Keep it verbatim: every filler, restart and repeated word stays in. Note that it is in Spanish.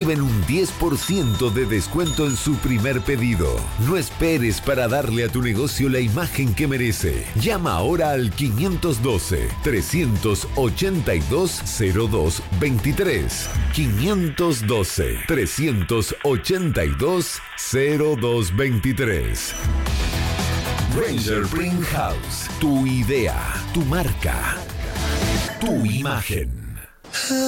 reciben un diez por ciento de descuento en su primer pedido. No esperes para darle a tu negocio la imagen que merece. Llama ahora al quinientos doce, trescientos ochenta y dos, cero dos veintitrés. quinientos doce, trescientos ochenta y dos, cero dos veintitrés. Ranger Print House. Tu idea, tu marca, tu imagen.